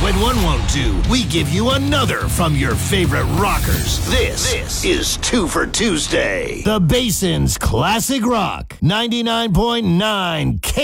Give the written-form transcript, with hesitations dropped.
when one won't do, we give you another from your favorite rockers. This is Two for Tuesday. The Basin's Classic Rock 99.9 K.